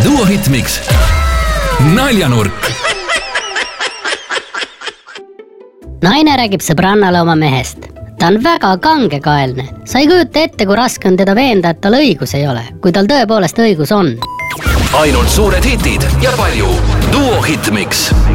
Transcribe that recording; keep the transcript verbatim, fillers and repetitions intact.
Duo Hitmix. Naljanurk. Naine räägib sõbrannale oma mehest. Ta on väga kangekaelne. Sa ei kujuta ette, kui raske on teda veenda, et tal õigus ei ole, kui tal tõepoolest õigus on. Ainult suured hitid ja palju Duo Hitmix.